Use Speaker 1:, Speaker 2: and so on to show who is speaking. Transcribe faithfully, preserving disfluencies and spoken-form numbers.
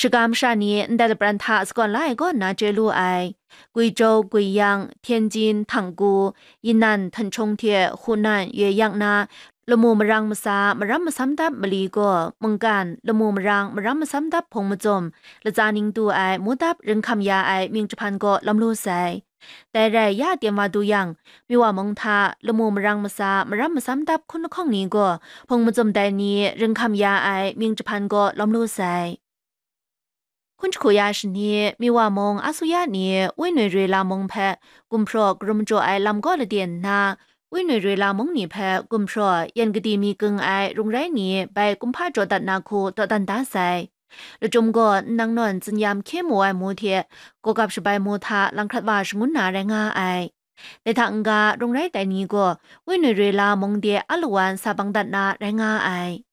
Speaker 1: 是干啥呢？你带的不然他是管来个那这路爱，贵州、贵阳、天津、塘沽、云南、腾冲铁、湖南、岳阳那。ละมูมรังมาซามรัมมาซ้ำดับมะลีก็มังกันละมูมรังมารัมมาซ้ำดับพงมาจมละจานิงตัวไอมูดับเริงคำยาไอมิงจะพันก็ลำลูใส่แต่ไรยาเตียมว่าดูยังมีว่ามงทาละมูมรังมาซามรัมมาซ้ำดับคนละข้องนี้ก็พงมาจมแต่นี้เริงคำยาไอมิงจะพันก็ลำลูใส่คุณขยาชนีมีว่ามงอาสุยานี้วินเรลามงแพกุมพรอกรมจ่อไอลำก็ละเดียนนาวินเรลามงนี่แพกุมพรอยันกดีมีกึ่งไอรุงไรนี้ไปกุมพาจอดัดนาคูต่อดันตาใส่แล้วจมก็นางนอนจินยามเข้มมัวไอมูเทก็กับสบายมูทาลังครัดว่าสมุนนาแรงาไอแต่ทางการุงไรแต่นี้ก็วินเรลามงเดียอลวันซาบังดัดนาแรงาไอ